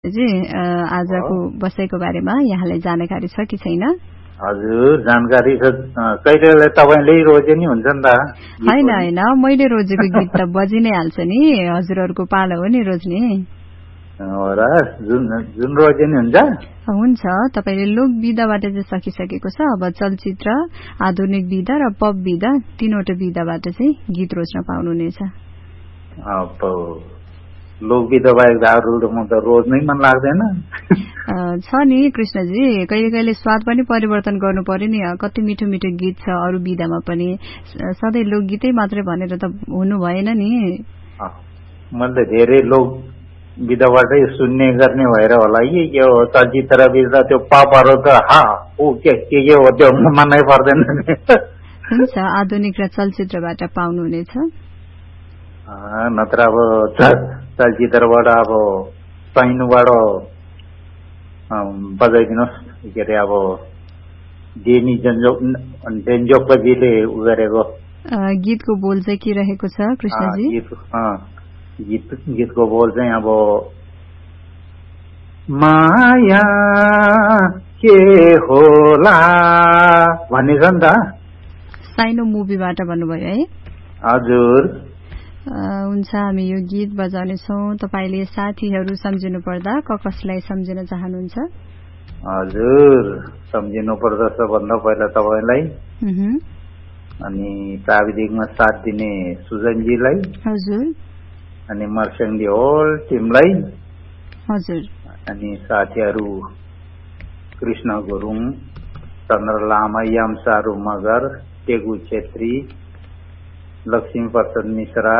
जी आजको बसाइको बारेमा यहाँलाई जानकारी छ कि छैन? हजुर जानकारी छ। कहिले तपाईले रोजे नि हुन्छ नि त? हैन मैले रोजेको गीत त बजि नै हाल्छ नि, हजुरहरुको पालो हो नि रोज्ने। हो र जुन रोजे नि हुन्छ? हुन्छ। तपाईले लोक विधाबाट चाहिँ सकिसकेको छ। अब चलचित्र, आधुनिक विधा र पप विधा तीनवटा विधाबाट चाहिँ गीत रोज्न पाउनुहुनेछ। लोक विधा बाहेक अरू म त रोज्नै मन लाग्दैन। छ नि कृष्णजी, कहिले कहिले स्वाद पनि परिवर्तन गर्नु पर्यो नि। कति मिठो मिठो गीत छ अरू विधामा पनि, सधैँ लोकगीतै मात्रै भनेर त हुनु भएन नि। मैले धेरै लोक विधाबाटै सुन्ने गर्ने भएर होला कि यो चलचित्र विधा त्यो पपहरु त के हो त्यो मनै पर्दैन। हुन्छ, आधुनिक र चलचित्रबाट पाउनुहुनेछ। नत्र अब चलचित्रबाट अब सैनुबाट बजाइदिनुहोस् के अरे अब डेनी डेन्जोकजीले उ गरेको गीतको बोल चाहिँ के रहेको छ कृष्णजी? गीतको बोल चाहिँ अब माया के होला भन्ने छ नि त। साइनो मुभीबाट भन्नुभयो है? हजुर। हुन्छ, हामी यो गीत बजाउने छौं। तपाईले साथीहरु सम्झिनु पर्दा कसलाई सम्झिन चाहनुहुन्छ? हजुर, सम्झिनु पर्दा सबभन्दा पहिला तपाईलाई, अनि प्राविधिकमा साथ दिने सुजनजीलाई, हजुर, अनि मर्स्याङदी होल टिमलाई, हजुर, अनि साथीहरु कृष्ण गुरुङ, चन्द्र लामा, यामसारु मगर, टेगु छेत्री, लक्ष्मी प्रसाद मिश्रा,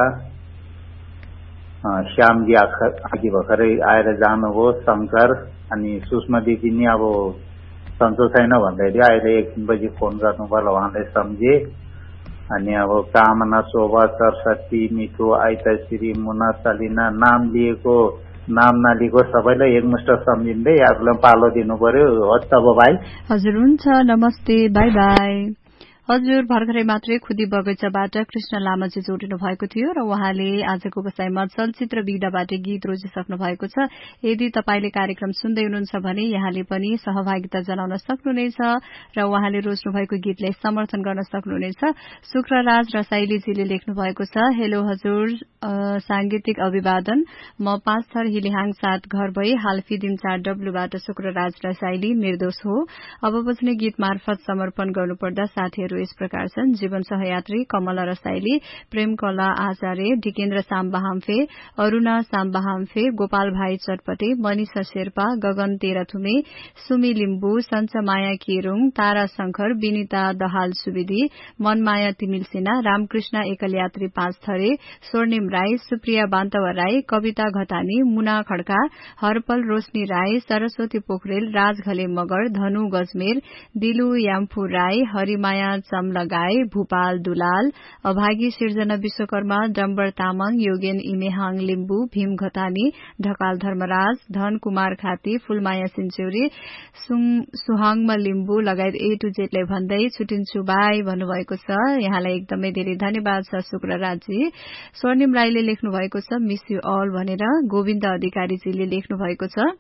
श्यामजी आखि भर्खरै आएर जानुभयो, शंकर, अनि सुषमा दिदी नि अब सन्चो छैन भन्दै थियो, अहिले 1 बजी फोन गर्नुभयो, उहाँलाई सम्झे। अनि अब कामना, शोभा, सरस्वती, मिठो, आइताश्री, मुना, सलिना, नाम लिएको नाम नलिएको सबैलाई एकमुष्ट सम्झिँदै यहाँहरूलाई पालो दिनु पर्यो। हस् त भाइ। हजुर, हुन्छ, नमस्ते, बाई बाई। हजुर, भर्खरै मात्रै खुदी बगैँचाबाट कृष्ण लामाजी जोडिनु भएको थियो र उहाँले आजको बसाइमा चलचित्र विधाबाट गीत रोजिसक्नु भएको छ। यदि तपाईले कार्यक्रम सुन्दै हुनुहुन्छ भने यहाँले पनि सहभागिता जनाउन सक्नुहुनेछ र उहाँले रोज्नु भएको गीतलाई समर्थन गर्न सक्नुहुनेछ। शुक्रराज रसाइलीजीले लेख्नु भएको छ, हेलो हजुर, सांगीतिक अभिवादन। म 5 थर हिलिहाङ 7 घर भई हाल फिदिम 4 डब्लुबाट शुक्रराज रसाइली निर्दोष हो। अब बज्ने गीत मार्फत समर्पण गर्नुपर्दा साथीहरु यस प्रकार छन्: जीवन सहयात्री कमला रसाइली, प्रेम कला आचार्य, ढिकेन्द्र साम्बा हाम्फे, अरूणा साम्बा हाम्फे, गोपाल भाइ चटपटे, मनिषा शेर्पा, गगन तेह्रथुमे, सुमी लिम्बू, सञ्चमाया केरुङ, तारा शंकर, विनिता दहाल सुवेदी, मनमाया तिमिल सिन्हा, रामकृष्ण एकल यात्री 5 थरे, स्वर्णिम राई, सुप्रिया बान्तवा राई, कविता घतानी, मुना खड्का, हरपल रोशनी राई, सरस्वती पोखरेल, राज घले मगर, धनु गजमेर, दिलु याम्फू राई, हरिमाया चमलगाई, भूपाल दुलाल, अभागी सिर्जना विश्वकर्मा, डम्बर तामाङ, योगेन इमेहाङ लिम्बू, भीम घतानी, ढकाल धर्मराज, धन कुमार खाती, फूलमाया सिन्चौरी, सुहाङमा लिम्बू लगायत A to Z लाई भन्दै छुटिन्छु बाई भन्नुभएको छ। यहाँलाई एकदमै धेरै धन्यवाद छ शुक्रराजी। स्वर्णिम राईले लेख्नु भएको छ, मिस यू अल भनेर। गोविन्द अधिकारीजीले लेख्नु भएको छ,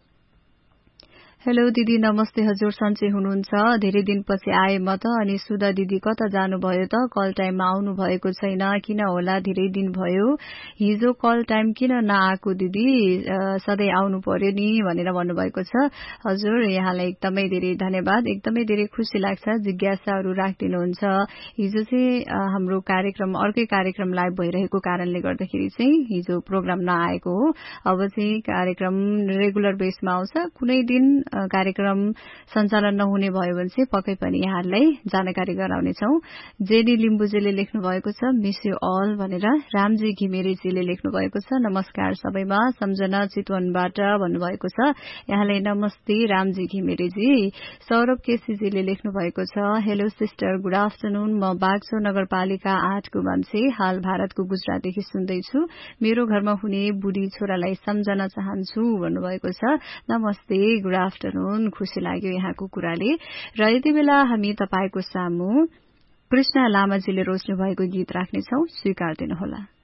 हेलो दिदी, नमस्ते हजुर, सन्चै हुनुहुन्छ? धेरै दिनपछि आए म त। अनि सुधा दिदी कता जानुभयो त? कल टाइममा आउनु भएको छैन, किन होला? धेरै दिन भयो। हिजो कल टाइम किन नआएको दिदी? सधैँ आउनु पर्यो नि भनेर भन्नुभएको छ। हजुर, यहाँलाई एकदमै धेरै धन्यवाद। एकदमै धेरै खुसी लाग्छ जिज्ञासाहरू राखिदिनुहुन्छ। हिजो चाहिँ हाम्रो कार्यक्रम अर्कै कार्यक्रम लाइभ भइरहेको कारणले गर्दाखेरि चाहिँ हिजो प्रोग्राम नआएको हो। अब चाहिँ कार्यक्रम रेगुलर बेसमा आउँछ। कुनै दिन कार्यक्रम सञ्चालन नहुने भयो भने चाहिँ पक्कै पनि यहाँहरूलाई जानकारी गराउनेछौं। जेडी लिम्बुजीले लेख्नु भएको छ, मिस यू अल भनेर। रामजी घिमिरेजीले लेख्नु भएको छ, नमस्कार सबैमा, सम्झना चितवनबाट भन्नुभएको छ। यहाँलाई नमस्ते रामजी घिमिरेजी। सौरभ केसीजीले लेख्नु भएको छ, हेलो सिस्टर, गुड आफ्टरनुन। म बागचौर नगरपालिका 8 को मान्छे, हाल भारतको गुजरातदेखि सुन्दैछु। मेरो घरमा हुने बुढी छोरालाई सम्झन चाहन्छु भन्नुभएको छ। नमस्ते, गुड आफ्टरनुन। खुसी लाग्यो यहाँको कुराले। र यति बेला हामी तपाईको सामु कृष्ण लामाजीले रोज्नु भएको गीत राख्नेछौं, स्वीकार दिनुहोला।